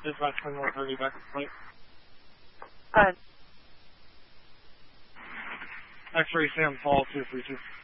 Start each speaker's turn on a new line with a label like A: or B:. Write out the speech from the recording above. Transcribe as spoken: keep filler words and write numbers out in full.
A: Dispatch twenty-one thirty back to flight.
B: Go ahead.
A: X-ray Sam Paul two three two.